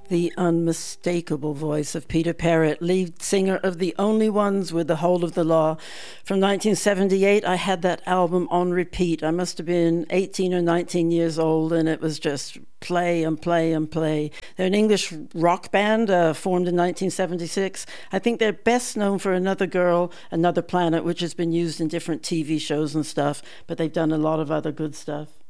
The unmistakable voice of Peter Parrott, lead singer of The Only Ones with the Hold of the Law. From 1978, I had that album on repeat. I must have been 18 or 19 years old, and it was just play and play and play. They're an English rock band formed in 1976. I think they're best known for Another Girl, Another Planet, which has been used in different TV shows and stuff, but they've done a lot of other good stuff.